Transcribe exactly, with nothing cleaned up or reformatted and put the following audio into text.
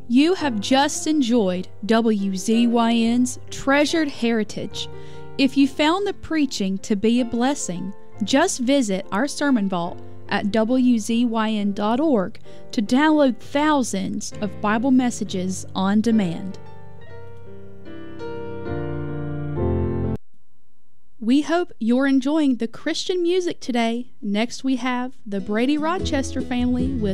You have just enjoyed W Z Y N's Treasured Heritage. If you found the preaching to be a blessing, just visit our sermon vault at W Z Y N dot org to download thousands of Bible messages on demand. We hope you're enjoying the Christian music today. Next we have the Brady Rochester family with